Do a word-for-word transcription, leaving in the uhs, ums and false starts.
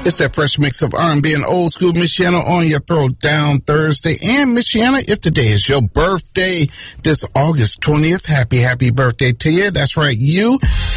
It's that fresh mix of R and B and old school. Miss Shanna on your Throwdown Thursday. And Miss Shanna, if today is your birthday, this August twentieth, happy, happy birthday to you. That's right, you.